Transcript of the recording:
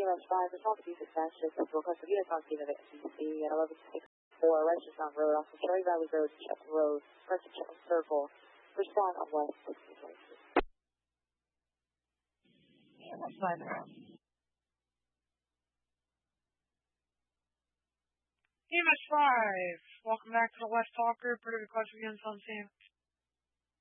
EMS 5, response to dispatch, just request of units on scene of FCC at 1164 Registrant Road off of Cherry Valley Road, Chapel Road, Crescent Circle. Respond on West 1622. EMS 5, welcome back to the West Talker. Pretty request for units on scene.